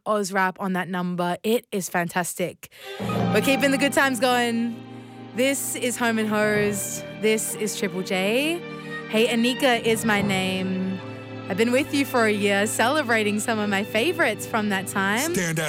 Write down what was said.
Oz rap on that number. It is fantastic. We're keeping the good times going. This is Home and Hose. This is Triple J. Hey, Anika is my name. I've been with you for a year, celebrating some of my favorites from that time. Stand